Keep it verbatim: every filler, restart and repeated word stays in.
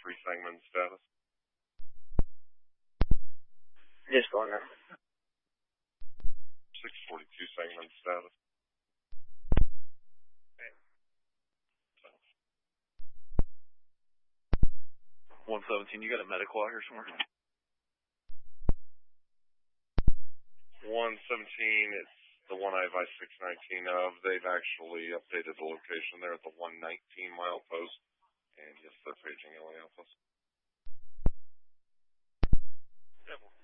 three Sangamon status. Just going now. six forty-two Sangamon status. one seventeen, you got a medical out here somewhere? one seventeen, it's the one I advised six nineteen of. They've actually updated the location there at the one nineteen mile post. And yes, they're paging L A Alpha.